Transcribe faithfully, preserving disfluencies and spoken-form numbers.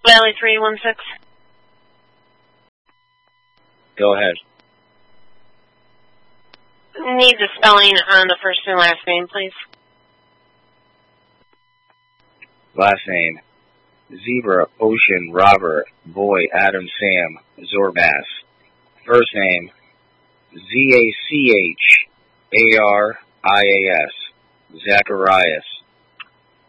Valley three one six. Go ahead. Need the spelling on the first and last name, please. Last name, Zebra, Ocean, Robert, Boy, Adam, Sam, Zorbass. First name, Z A C H A R I A S, Zacharias.